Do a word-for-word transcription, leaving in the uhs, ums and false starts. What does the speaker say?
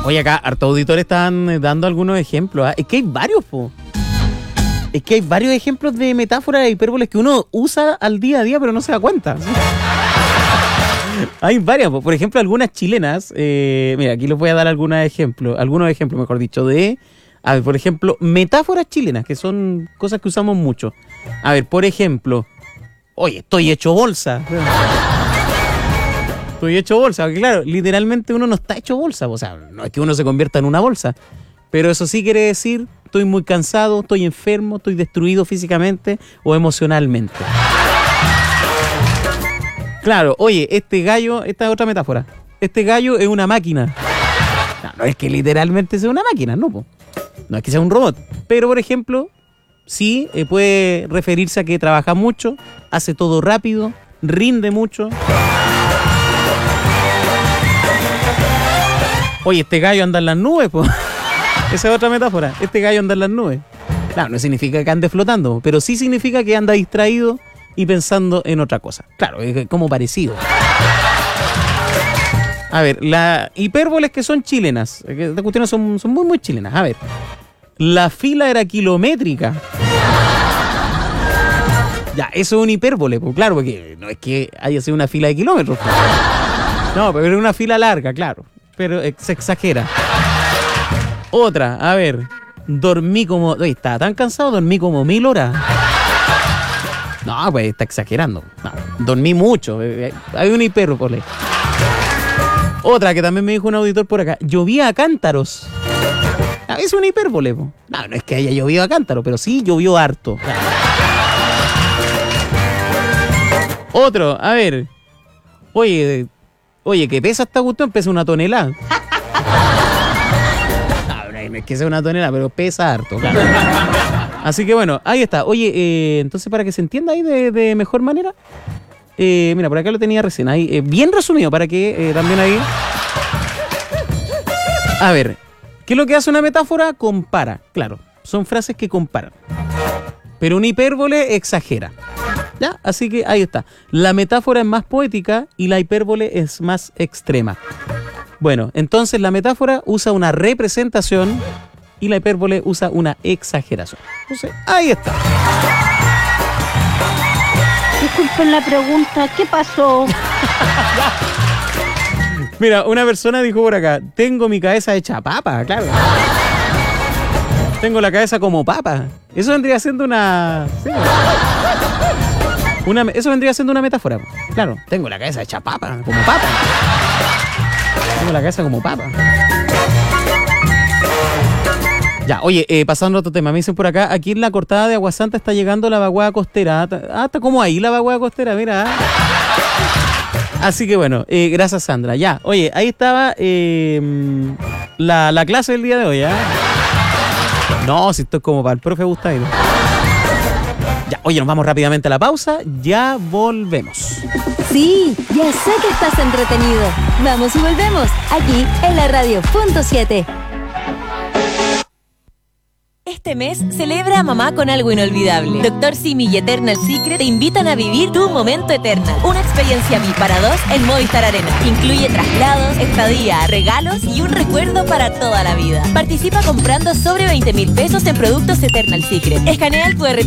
Oye, acá, harto auditores están eh, dando algunos ejemplos. ¿Ah? Es que hay varios, po. Es que hay varios ejemplos de metáforas e hipérboles que uno usa al día a día, pero no se da cuenta. Hay varias, po. Por ejemplo, algunas chilenas. Eh, mira, aquí les voy a dar algunos ejemplos, algunos ejemplos, mejor dicho, de, a ver, por ejemplo, metáforas chilenas, que son cosas que usamos mucho. A ver, por ejemplo, oye, estoy hecho bolsa. Estoy hecho bolsa, porque claro, literalmente uno no está hecho bolsa, o sea, no es que uno se convierta en una bolsa, pero eso sí quiere decir, estoy muy cansado, estoy enfermo, estoy destruido físicamente o emocionalmente. Claro, oye, este gallo, esta es otra metáfora, este gallo es una máquina. No, no es que literalmente sea una máquina, no, po. No es que sea un robot, pero por ejemplo, sí eh, puede referirse a que trabaja mucho, hace todo rápido, rinde mucho. Oye, este gallo anda en las nubes, po. Esa es otra metáfora. Este gallo anda en las nubes. Claro, no significa que ande flotando, pero sí significa que anda distraído y pensando en otra cosa. Claro, es como parecido. A ver, las hipérboles que son chilenas. Estas cuestiones son, son muy, muy chilenas. A ver, la fila era kilométrica. Ya, eso es un hipérbole, pues claro, porque no es que haya sido una fila de kilómetros. Pues. No, pero era una fila larga, claro. Pero se exagera. Otra, a ver, dormí como... Oye, estaba tan cansado, dormí como mil horas. No, pues está exagerando. No, dormí mucho. Hay un hipérbole. Otra que también me dijo un auditor por acá. Llovía a cántaros. No, es un hipérbole. Po. No, no es que haya llovido a cántaros, pero sí llovió harto. Claro. Otro, a ver. Oye... Oye, ¿qué pesa esta cuestión? Pesa una tonelada. No, no es que sea una tonelada, pero pesa harto, claro. Así que bueno, ahí está. Oye, eh, entonces para que se entienda ahí de, de mejor manera, eh, mira, por acá lo tenía recién, ahí, eh, bien resumido, para que eh, también ahí... A ver, ¿qué es lo que hace una metáfora? Compara, claro, son frases que comparan. Pero un hipérbole exagera. ¿Ya? Así que ahí está. La metáfora es más poética y la hipérbole es más extrema. Bueno, entonces la metáfora usa una representación y la hipérbole usa una exageración. Entonces, ahí está. Disculpen la pregunta, ¿qué pasó? Mira, una persona dijo por acá, tengo mi cabeza hecha papa, claro. Tengo la cabeza como papa. Eso vendría siendo una... Sí. Una, eso vendría siendo una metáfora. Claro, tengo la cabeza hecha papa, como papa. Tengo la cabeza como papa. Ya, oye, eh, pasando a otro tema, me dicen por acá, aquí en la cortada de Aguasanta está llegando la vaguada costera. Ah, está como ahí la vaguada costera, mira. Así que bueno, eh, gracias Sandra. Ya, oye, ahí estaba eh, la, la clase del día de hoy, ¿eh? No, si esto es como para el profe Gustavito. Ya, oye, nos vamos rápidamente a la pausa, ya volvemos. Sí, ya sé que estás entretenido. Vamos y volvemos, aquí en la radio punto siete. Este mes celebra a mamá con algo inolvidable. Doctor Simi y Eternal Secret te invitan a vivir tu momento Eternal. Una experiencia V I P para dos en Movistar Arena. Incluye traslados, estadía, regalos y un recuerdo para toda la vida. Participa comprando sobre veinte mil pesos en productos Eternal Secret. Escanea el Q R